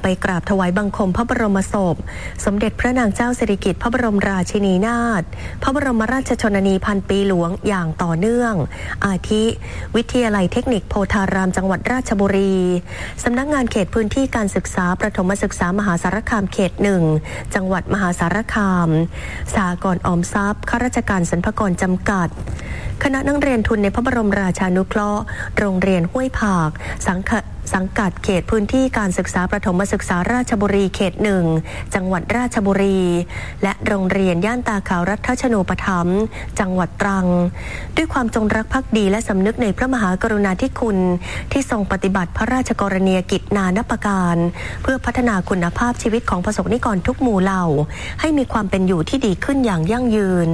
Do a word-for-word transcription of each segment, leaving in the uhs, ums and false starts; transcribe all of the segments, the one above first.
ไปกราบถวายบังคมพระบรมศพสมเด็จพระนางเจ้าสิริกิติ์พระบรมราชินีนาถพระบรมราชชนนีพันปีหลวงอย่างต่อเนื่องอาทิวิทยาลัยเทคนิคโพธารามจังหวัดราชบุรีสำนักงานเขตพื้นที่การศึกษาประถมศึกษามหาสารคามเขตหนึ่งจังหวัดมหาสารคามสหกรณ์ออมทรัพย์ข้าราชการสรรพากรจำกัดคณะนักเรียนทุนในพระบรมราชานุเคราะห์โรงเรียนห้วยผากสังกัดสังกัดเขตพื้นที่การศึกษาประถมศึกษาราชบุรีเขตหนึ่งจังหวัดราชบุรีและโรงเรียนย่านตาขาวรัฐชโนปถัมภ์จังหวัดตรังด้วยความจงรักภักดีและสำนึกในพระมหากรุณาธิคุณที่ทรงปฏิบัติพระราชกรณียกิจนานับประการเพื่อพัฒนาคุณภาพชีวิตของประสบนิกรทุกหมู่เหล่าให้มีความเป็นอยู่ที่ดีขึ้นอย่างยั่งยืน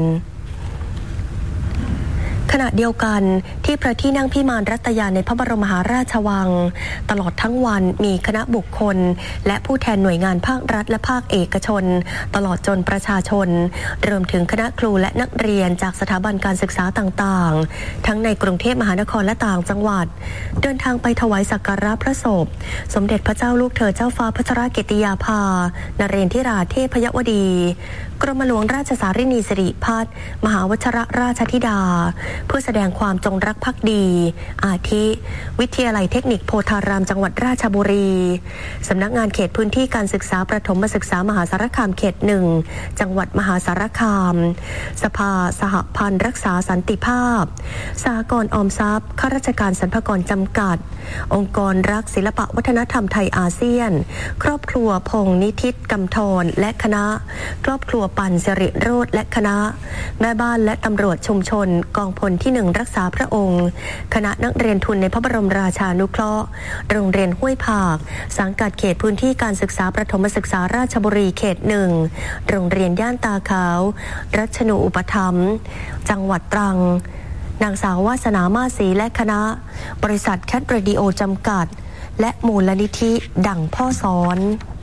ขณะเดียวกันที่พระที่นั่งพิมานรัตยาในพระบรมมหาราชวังตลอดทั้งวันมีคณะบุคคลและผู้แทนหน่วยงานภาครัฐและภาคเอกชนตลอดจนประชาชนรวมถึงคณะครูและนักเรียนจากสถาบันการศึกษาต่างๆทั้งในกรุงเทพมหานครและต่างจังหวัดเดินทางไปถวายสักการะพระศพสมเด็จพระเจ้าลูกเธอเจ้าฟ้าพัชรกิติยาภานเรนทิราเทพยวดีกรมหลวงราชสารินีสิริพัฒน์มหาวชิรราชธิดาเพื่อแสดงความจงรักภักดีอาทิวิทยาลัยเทคนิคโพธารามจังหวัดราชบุรีสำนักงานเขตพื้นที่การศึกษาประถมศึกษามหาสารคามเขตหนึ่งจังหวัดมหาสารคามสภาสหพันธ์รักษาสันติภาพสหกรณ์ออมทรัพย์ข้าราชการสรรพากรจำกัดองค์กรรักศิลปวัฒนธรรมไทยอาเซียนครอบครัวพงษ์นิทิตกำธรและคณะครอบครัวปันสิริโรจน์และคณะแม่บ้านและตำรวจชุมชนกองพลที่หนึ่งรักษาพระองค์คณะนักเรียนทุนในพระบรมราชานุเคราะห์โรงเรียนห้วยผากสังกัดเขตพื้นที่การศึกษาประถมศึกษาราชบุรีเขตหนึ่งโรงเรียนย่านตาขาวรัชนูอุปถัมภ์จังหวัดตรังนางสาววาสนามาศรีและคณะบริษัทแคทเรดิโอจำกัดและมูลนิธิดั่งพ่อสอน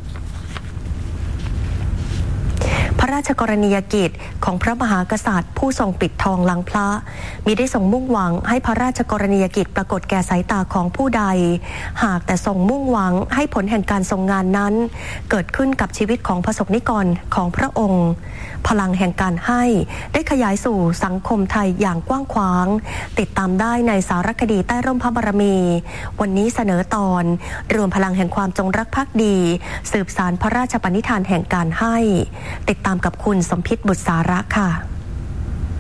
พระราชกรณียกิจของพระมหากษัตริย์ผู้ทรงปิดทองหลังพระมิได้ทรงมุ่งหวังให้พระราชกรณียกิจปรากฏแก่สายตาของผู้ใดหากแต่ทรงมุ่งหวังให้ผลแห่งการทรงงานนั้นเกิดขึ้นกับชีวิตของประสบนิกรของพระองค์พลังแห่งการให้ได้ขยายสู่สังคมไทยอย่างกว้างขวางติดตามได้ในสารคดีใต้ร่มพระบารมีวันนี้เสนอตอนรวมพลังแห่งความจงรักภักดีสืบสานพระราชปณิธานแห่งการให้ติดตามกับคุณสมพิษบุษาระค่ะ